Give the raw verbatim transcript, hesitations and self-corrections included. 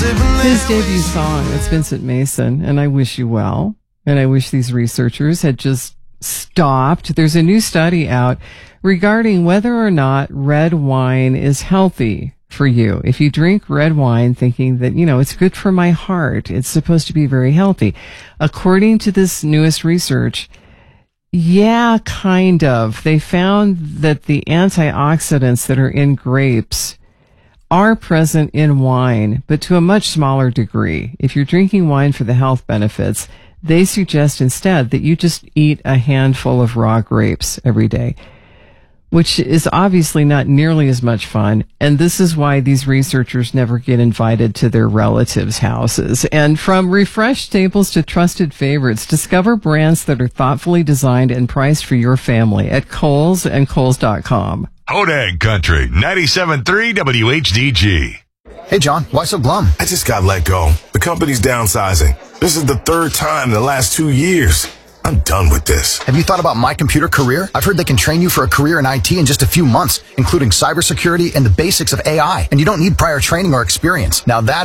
His debut song, it's Vincent Mason, and I wish you well. And I wish these researchers had just stopped. There's a new study out regarding whether or not red wine is healthy for you. If you drink red wine thinking that, you know, it's good for my heart, it's supposed to be very healthy. According to this newest research, yeah, kind of. They found that the antioxidants that are in grapes are present in wine, but to a much smaller degree. If you're drinking wine for the health benefits, they suggest instead that you just eat a handful of raw grapes every day, which is obviously not nearly as much fun. And this is why these researchers never get invited to their relatives' houses. And from refreshed staples to trusted favorites, discover brands that are thoughtfully designed and priced for your family at Kohl's and Kohl's dot com. Hodag Country, ninety-seven point three W H D G. Hey, John, why so glum? I just got let go. The company's downsizing. This is the third time in the last two years. I'm done with this. Have you thought about My Computer Career? I've heard they can train you for a career in I T in just a few months, including cybersecurity and the basics of A I. And you don't need prior training or experience. Now that